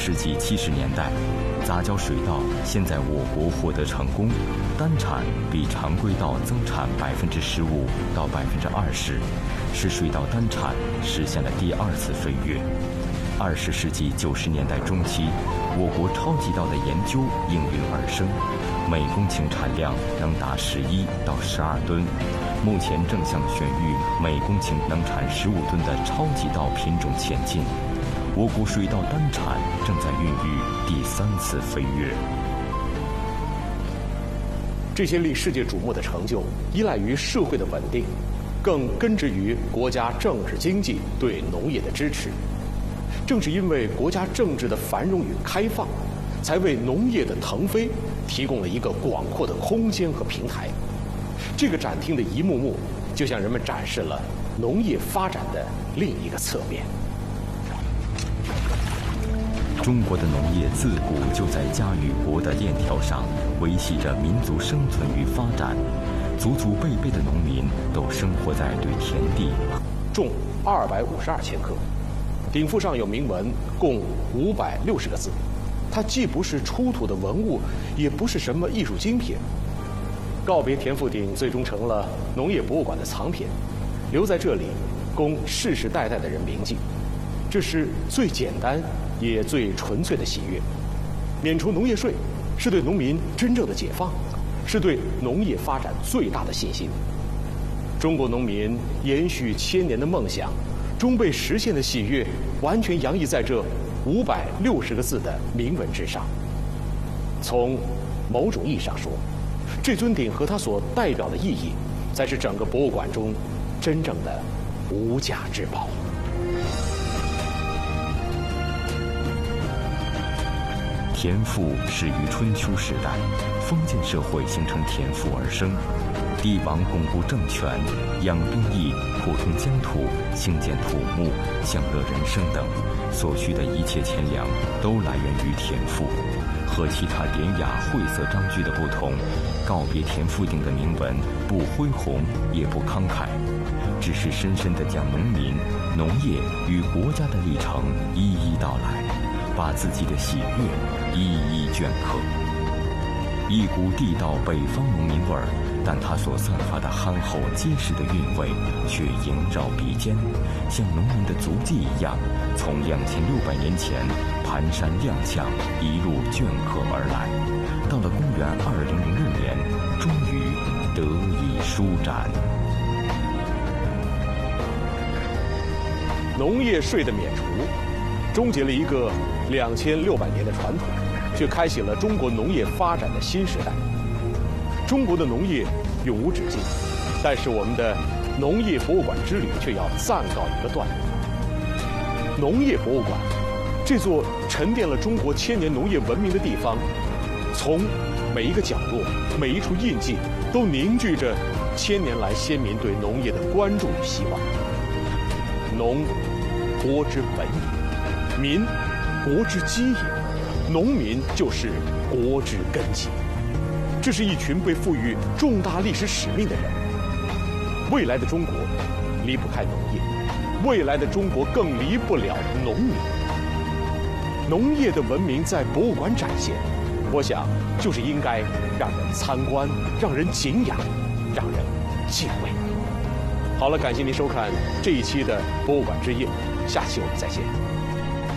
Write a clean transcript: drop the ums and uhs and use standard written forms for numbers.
世纪70年代，杂交水稻现在我国获得成功，单产比常规稻增产15%到20%，使水稻单产实现了第2次飞跃。20世纪90年代中期，我国超级稻的研究应运而生，每公顷产量能达11到12吨。目前正向选育每公顷能产15吨的超级稻品种前进。我国水稻单产正在孕育第3次飞跃。 这些令世界瞩目的成就，依赖于社会的稳定，更根植于国家政治经济对农业的支持。正是因为国家政治的繁荣与开放，才为农业的腾飞提供了一个广阔的空间和平台。这个展厅的一幕幕，就向人们展示了农业发展的另一个侧面。 中国的农业自古就在家与国的链条上维系着民族生存与发展，祖祖辈辈的农民都生活在对田地。 重252千克。顶腹上有铭文，共560个字。它既不是出土的文物，也不是什么艺术精品。告别田赋鼎最终成了农业博物馆的藏品，留在这里，供世世代代的人铭记。这是最简单也最纯粹的喜悦。免除农业税，是对农民真正的解放，是对农业发展最大的信心。中国农民延续1000年的梦想，终被实现的喜悦，完全洋溢在这560个字的铭文之上。从某种意义上说，这尊鼎和它所代表的意义，才是整个博物馆中真正的无价之宝。 田赋始于春秋时代，封建社会形成田赋而生。帝王巩固政权、养兵役、扩充疆土、兴建土木、享乐人生等所需的一切钱粮，都来源于田赋。和其他典雅晦涩章句的不同，告别田赋鼎的铭文不恢宏也不慷慨，只是深深地将农民、农业与国家的历程一一道来，把自己的喜悦一一镌刻。一股地道北方农民味儿，但它所散发的憨厚结实的韵味却萦绕鼻尖，像农民的足迹一样，从2600年前蹒跚踉跄，一路镌刻而来，到了公元2006年，终于得以舒展。 农业税的免除，终结了一个2600年的传统，却开启了中国农业发展的新时代。中国的农业永无止境，但是我们的农业博物馆之旅却要暂告一个段落。农业博物馆，这座沉淀了中国1000年农业文明的地方，从每一个角落、每一处印记，都凝聚着1000年来先民对农业的关注与希望。农，国之本也；民，国之基也。农民就是国之根基。这是一群被赋予重大历史使命的人。未来的中国离不开农业，未来的中国更离不了农民。农业的文明在博物馆展现，我想就是应该让人参观，让人敬仰，让人敬畏。好了，感谢您收看这一期的博物馆之夜，下期我们再见。